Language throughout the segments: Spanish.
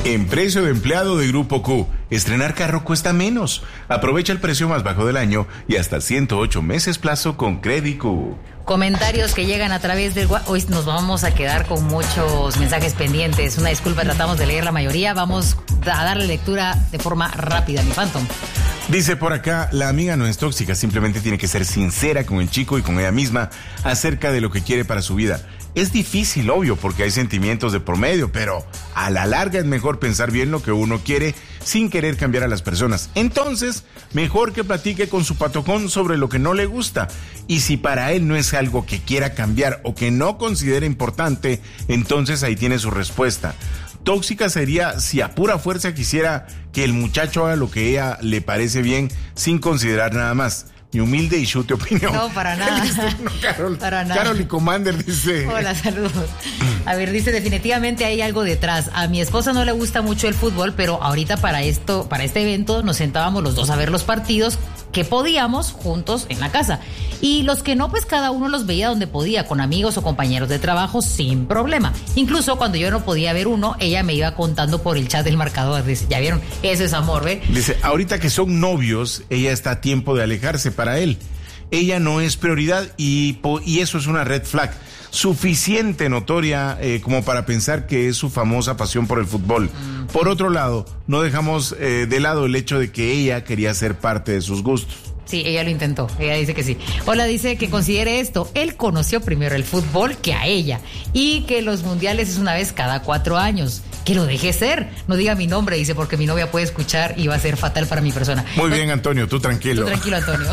En precio de empleado de Grupo Q, estrenar carro cuesta menos. Aprovecha el precio más bajo del año y hasta 108 meses plazo con Credit Q. Comentarios que llegan a través del WhatsApp. Hoy nos vamos a quedar con muchos mensajes pendientes. Una disculpa, tratamos de leer la mayoría. Vamos a darle lectura de forma rápida, mi Phantom. Dice por acá, la amiga no es tóxica, simplemente tiene que ser sincera con el chico y con ella misma acerca de lo que quiere para su vida. Es difícil, obvio, porque hay sentimientos de por medio, pero a la larga es mejor pensar bien lo que uno quiere sin querer cambiar a las personas. Entonces, mejor que platique con su patocón sobre lo que no le gusta. Y si para él no es algo que quiera cambiar o que no considera importante, entonces ahí tiene su respuesta. Tóxica sería si a pura fuerza quisiera que el muchacho haga lo que ella le parece bien sin considerar nada más. Mi humilde y chute opinión. No, para nada. No, Carol, para nada. Carol y Commander dice. Hola, saludos. A ver, dice, definitivamente hay algo detrás. A mi esposa no le gusta mucho el fútbol, pero ahorita para este evento nos sentábamos los dos a ver los partidos que podíamos juntos en la casa. Y los que no, pues cada uno los veía donde podía, con amigos o compañeros de trabajo, sin problema. Incluso cuando yo no podía ver uno, ella me iba contando por el chat del marcador. Dice, ya vieron, eso es amor, ¿ve? Dice, ahorita que son novios, ella está a tiempo de alejarse para él. Ella no es prioridad y eso es una red flag suficiente notoria como para pensar que es su famosa pasión por el fútbol. Por otro lado, no dejamos de lado el hecho de que ella quería ser parte de sus gustos. Sí, ella lo intentó, ella dice que sí. Hola, dice que considere esto, él conoció primero el fútbol que a ella y que los mundiales es una vez cada 4 años. Que lo deje ser, no diga mi nombre, dice, porque mi novia puede escuchar y va a ser fatal para mi persona. Muy bien, Antonio, tú tranquilo. Tú tranquilo, Antonio.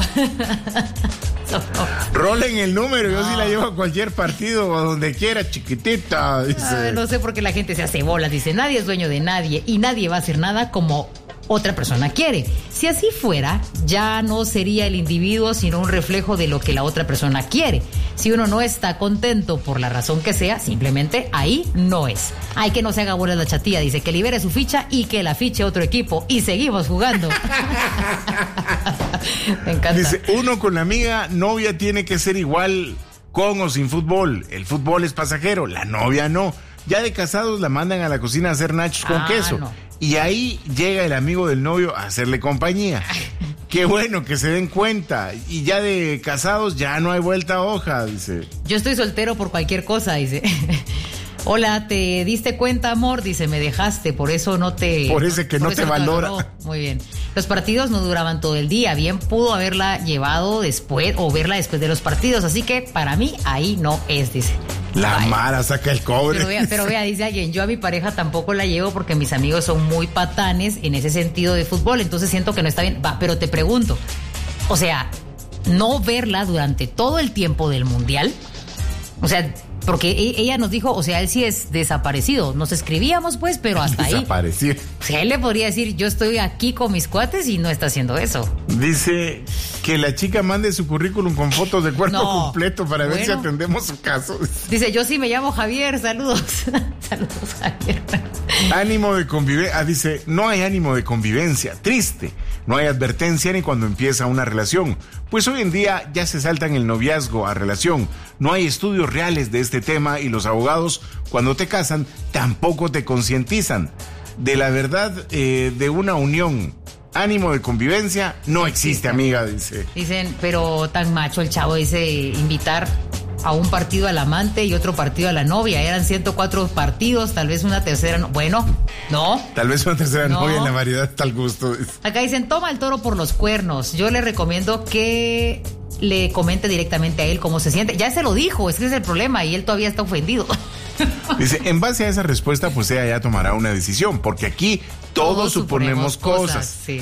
Rolen el número, yo sí la llevo a cualquier partido o donde quiera, chiquitita. Dice. No sé por qué la gente se hace bolas, dice, nadie es dueño de nadie y nadie va a hacer nada como otra persona quiere. Si así fuera, ya no sería el individuo, sino un reflejo de lo que la otra persona quiere. Si uno no está contento por la razón que sea, simplemente ahí no es. Ay, que no se haga bolas la chatilla, dice, que libere su ficha y que la fiche otro equipo y seguimos jugando. Me encanta. Dice, uno con la amiga, novia tiene que ser igual con o sin fútbol. El fútbol es pasajero, la novia no. Ya de casados la mandan a la cocina a hacer nachos con queso. No. Y ahí llega el amigo del novio a hacerle compañía. Qué bueno que se den cuenta. Y ya de casados ya no hay vuelta a hoja, dice. Yo estoy soltero por cualquier cosa, dice. Hola, ¿te diste cuenta, amor? Dice, me dejaste, por eso no te... Por ese que no te valora. Muy bien. Los partidos no duraban todo el día. Bien pudo haberla llevado después o verla después de los partidos. Así que para mí ahí no es, dice. La Mara saca el cobre. Pero vea, dice alguien, yo a mi pareja tampoco la llevo porque mis amigos son muy patanes en ese sentido de fútbol, entonces siento que no está bien. Va, pero te pregunto, o sea, no verla durante todo el tiempo del mundial, o sea, porque ella nos dijo, o sea, él sí es desaparecido, nos escribíamos pues, pero hasta ahí. Desaparecido. O sea, él le podría decir, yo estoy aquí con mis cuates y no está haciendo eso. Dice que la chica mande su currículum con fotos de cuerpo completo para ver si atendemos su caso. Dice, yo sí me llamo Javier, saludos. Saludos, Javier. Ánimo de convivencia. Dice, no hay ánimo de convivencia, triste. No hay advertencia ni cuando empieza una relación. Pues hoy en día ya se saltan el noviazgo a relación. No hay estudios reales de este tema y los abogados, cuando te casan, tampoco te concientizan de la verdad de una unión. Ánimo de convivencia no existe, amiga, dice. Dicen, pero tan macho el chavo, dice, invitar a un partido al amante y otro partido a la novia. Eran 104 partidos, tal vez una tercera, bueno, no. Tal vez una tercera novia en la variedad está al gusto. Acá dicen, toma el toro por los cuernos. Yo le recomiendo que le comente directamente a él cómo se siente. Ya se lo dijo, ese es el problema y él todavía está ofendido. Dice, en base a esa respuesta, pues ella ya tomará una decisión, porque aquí todos suponemos cosas. Sí.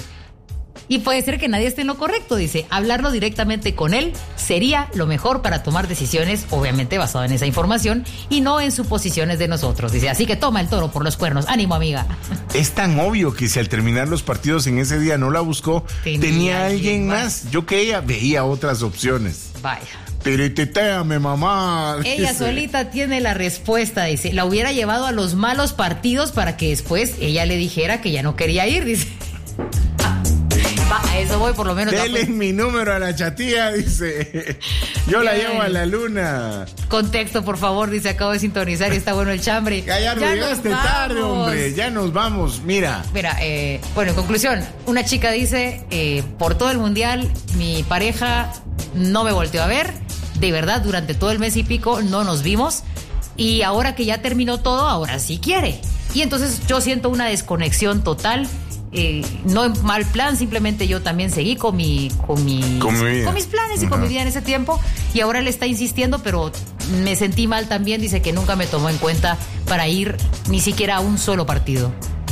Y puede ser que nadie esté en lo correcto, dice. Hablarlo directamente con él sería lo mejor para tomar decisiones, obviamente basado en esa información y no en suposiciones de nosotros, dice. Así que toma el toro por los cuernos. Ánimo, amiga. Es tan obvio que si al terminar los partidos en ese día no la buscó, tenía alguien más. Yo que ella veía otras opciones. Vaya. Piriteteame, mamá. Ella dice. Solita tiene la respuesta, dice. La hubiera llevado a los malos partidos para que después ella le dijera que ya no quería ir, dice. A eso voy, por lo menos. Dele mi número a la chatía, dice. Yo la llevo a la luna. Contexto, por favor, dice, acabo de sintonizar y está bueno el chambre. Ya llegaste tarde, hombre. Ya nos vamos, mira. Mira, bueno, en conclusión, una chica dice, por todo el mundial, mi pareja no me volteó a ver. De verdad, durante todo el mes y pico no nos vimos. Y ahora que ya terminó todo, ahora sí quiere. Y entonces yo siento una desconexión total. No en mal plan, simplemente yo también seguí con mis planes y con mi vida en ese tiempo, y ahora él está insistiendo, pero me sentí mal también. Dice que nunca me tomó en cuenta para ir ni siquiera a un solo partido.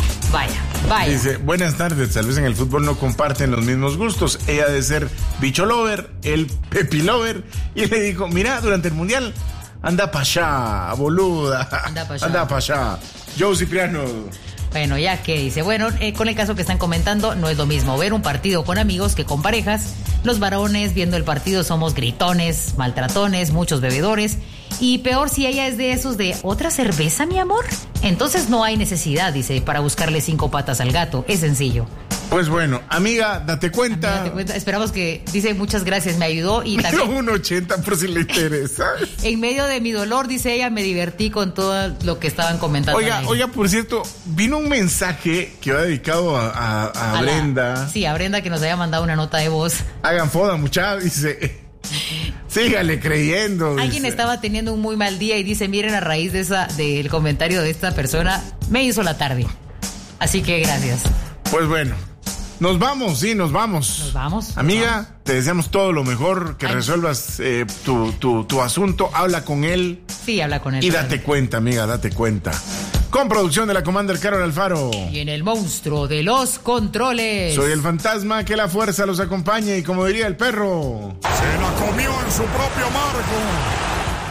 Vaya. Dice, buenas tardes, tal vez en el fútbol no comparten los mismos gustos. Ella de ser bicho lover, él pepi lover, y él le dijo, mira, durante el mundial anda pa' allá, boluda, anda pa' allá. Joe Cipriano. Bueno, ya que dice, bueno, con el caso que están comentando, no es lo mismo ver un partido con amigos que con parejas. Los varones viendo el partido somos gritones, maltratones, muchos bebedores. Y peor si ella es de esos de, ¿otra cerveza, mi amor? Entonces no hay necesidad, dice, para buscarle 5 patas al gato. Es sencillo. Pues bueno, amiga, date cuenta. Amiga, date cuenta. Esperamos que, dice, muchas gracias, me ayudó. Y también, un 80 por si le interesa. En medio de mi dolor, dice ella, me divertí con todo lo que estaban comentando. Oiga, por cierto, vino un mensaje que va dedicado a Brenda. Sí, a Brenda, que nos había mandado una nota de voz. Hagan foda, muchachos, dice. Sígale creyendo. Alguien estaba teniendo un muy mal día y dice, miren, a raíz del comentario de esta persona, me hizo la tarde. Así que gracias. Pues bueno. Nos vamos, sí, nos vamos. Nos vamos. Amiga, te deseamos todo lo mejor, que resuelvas tu asunto, habla con él. Sí, habla con él. Y date cuenta, amiga, date cuenta. Con producción de la Commander Carol Alfaro. Y en el monstruo de los controles. Soy el fantasma, que la fuerza los acompañe, y como diría el perro, se la comió en su propio marco.